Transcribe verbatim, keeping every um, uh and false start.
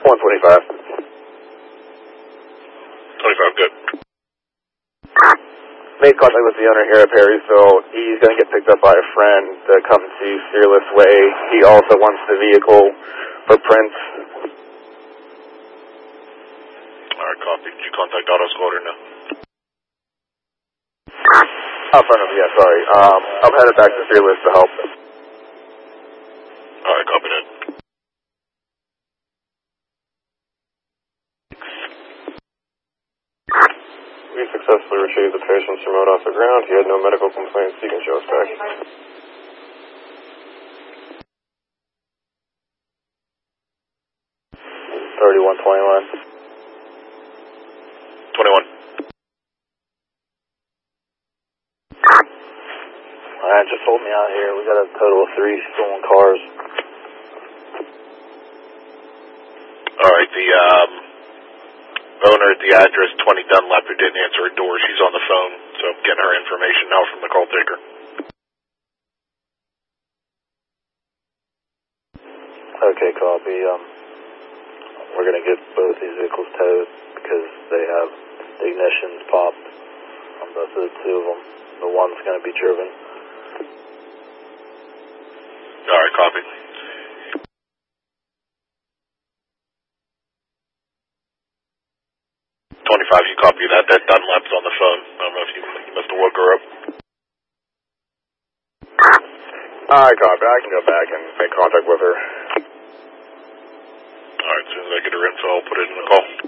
one twenty-five. twenty-five, good. Made contact with the owner here at Perrysville. He's going to get picked up by a friend to come to Fearless Way. He also wants the vehicle for prints. Alright, copy. Did you contact Auto Squad or no? Affirmative, yeah, sorry. Um, I'm headed back to Fearless to help. Alright, copy that. We successfully retrieved the patient's remote off the ground. He had no medical complaints. He can show us back. thirty-one twenty-one. twenty-one. Alright, just hold me out here. We got a total of three stolen cars. Alright, the um, owner at the address twenty Dunlap who didn't answer her door, she's on the phone, so I'm getting her information now from the call taker. Okay, copy. Um, we're going to get both these vehicles towed because they have ignitions popped on both of the two of them. The one's going to be driven. Alright, copy. twenty-five, you copy that. That Dunlap's on the phone. I don't know if you, you must have woke her up. Alright, copy. I can go back and make contact with her. Alright, as soon as I get her info, I'll put it in the call.